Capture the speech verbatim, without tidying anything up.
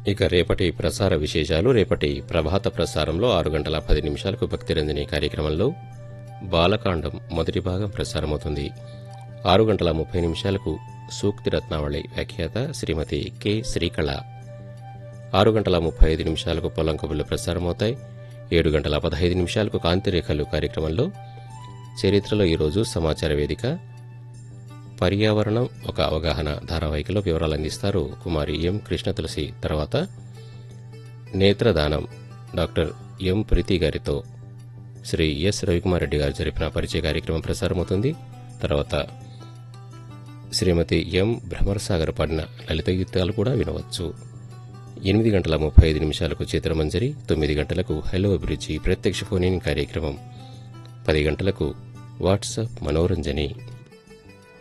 ఇక రేపటి ప్రసార విశేషాలు. రేపటి ప్రభాత ప్రసారంలో ఆరు గంటల పది నిమిషాలకు భక్తిరంజని కార్యక్రమంలో బాలకాండం మొదటి భాగం ప్రసారమవుతుంది. ఆరు గంటల ముప్పై నిమిషాలకు సూక్తి రత్నావళి వ్యాఖ్యాత శ్రీమతి కె శ్రీకళ. ఆరు గంటల ముప్పై ఐదు నిమిషాలకు పొలం కబుర్లు ప్రసారమవుతాయి. ఏడు గంటల పదహైదు నిమిషాలకు కాంతిరేఖలు కార్యక్రమంలో చరిత్రలో ఈరోజు సమాచార వేదిక పర్యావరణం ఒక అవగాహన ధారావాహికలో వివరాలు అందిస్తారు కుమారి ఎం కృష్ణ తులసి. తర్వాత నేత్రదానం డాక్టర్ ఎం ప్రీతి గారితో శ్రీ ఎస్ రవికుమార్ రెడ్డి గారు జరిపిన పరిచయ కార్యక్రమం ప్రసారమవుతుంది. తర్వాత శ్రీమతి ఎం భ్రమరసాగర్ పాడిన లలిత గీతాలు కూడా వినవచ్చు. ఎనిమిది గంటల ముప్పై ఐదు నిమిషాలకు చిత్రమంజరి, తొమ్మిది గంటలకు హలో అభిరుచి ప్రత్యక్ష ఫోన్ ఇన్ కార్యక్రమం, పది గంటలకు వాట్సాప్ మనోరంజని.